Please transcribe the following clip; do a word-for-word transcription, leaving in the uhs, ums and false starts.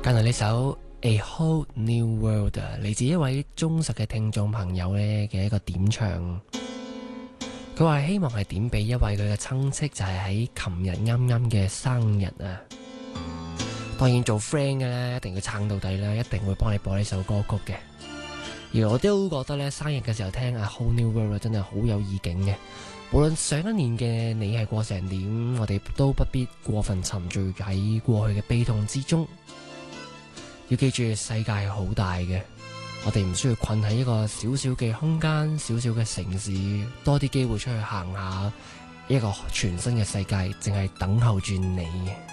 近嚟呢首 A Whole New World 嚟自一位忠實嘅聽眾朋友呢嘅一個點唱，佢話希望係點俾一位佢嘅親戚，就係喺琴日啱啱嘅生日啊！當然做 friend 嘅呢，一定要撐到底啦，一定會幫你播呢首歌曲嘅。而我都覺得呢，生日嘅時候聽 A Whole New World 真係好有意境嘅。無論上一年嘅你係過成點，我哋都不必過分沉醉喺過去嘅悲痛之中。要記住，世界係好大嘅，我哋唔需要困喺一個小小嘅空間、小小嘅城市，多啲機會出去行下，一個全新嘅世界，淨係等候住你。